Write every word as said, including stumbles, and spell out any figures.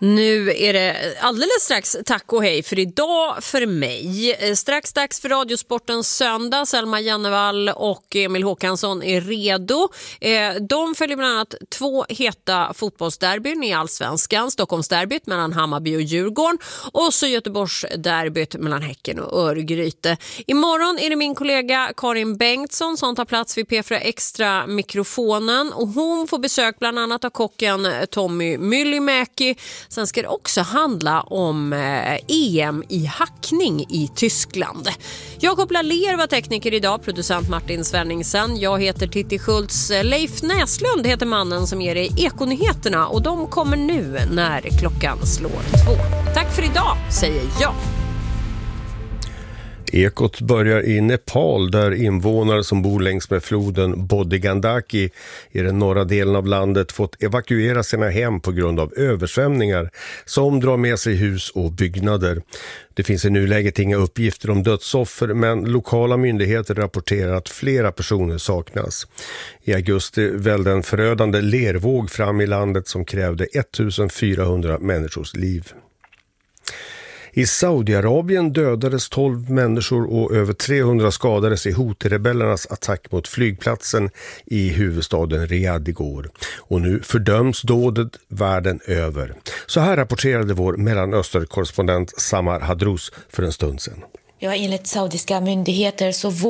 Nu är det alldeles strax tack och hej för idag för mig. Strax dags för Radiosportens söndag. Selma Jannevall och Emil Håkansson är redo. De följer bland annat två heta fotbollsderbyn i Allsvenskan. Stockholmsderbyt mellan Hammarby och Djurgården och så Göteborgsderbyt mellan Häcken och Örgryte. Imorgon är det min kollega Karin Bengtsson som tar plats vid P fyra Extra-mikrofonen och hon får besök bland annat av kocken Tommy Myllymäki. Sen ska det också handla om E M i hackning i Tyskland. Jakob Laller var tekniker idag, producent Martin Svenningsen. Jag heter Titti Schultz. Leif Näslund heter mannen som ger dig Ekonyheterna och de kommer nu när klockan slår två. Tack för idag, säger jag. Ekot börjar i Nepal där invånare som bor längs med floden Bodhgandaki i den norra delen av landet fått evakuera sina hem på grund av översvämningar som drar med sig hus och byggnader. Det finns i nuläget inga uppgifter om dödsoffer men lokala myndigheter rapporterar att flera personer saknas. I augusti vällde en förödande lervåg fram i landet som krävde ettusendfyrahundra människors liv. I Saudiarabien dödades tolv människor och över trehundra skadades i Houthi-rebellernas attack mot flygplatsen i huvudstaden Riyadh igår. Och nu fördöms dådet världen över. Så här rapporterade vår Mellanöstern-korrespondent Samar Hadrous för en stund sedan. Ja, enligt saudiska myndigheter så